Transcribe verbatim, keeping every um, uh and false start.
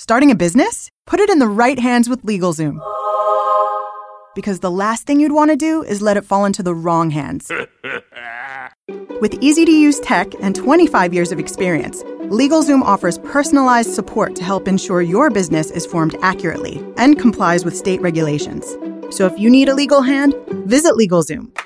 Starting a business? Put it in the right hands with LegalZoom. Because the last thing you'd want to do is let it fall into the wrong hands. With easy-to-use tech and twenty-five years of experience, LegalZoom offers personalized support to help ensure your business is formed accurately and complies with state regulations. So if you need a legal hand, visit LegalZoom.